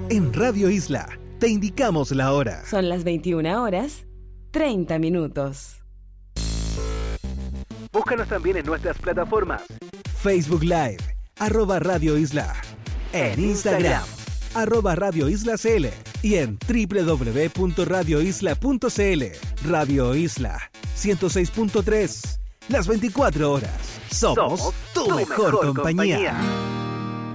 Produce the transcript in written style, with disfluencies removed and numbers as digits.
En Radio Isla te indicamos la hora. Son las 21:30. Búscanos también en nuestras plataformas. Facebook Live, @Radio Isla. En Instagram, @Radio Isla CL. Y en www.radioisla.cl. Radio Isla 106.3. Las 24 horas. Somos tu mejor compañía.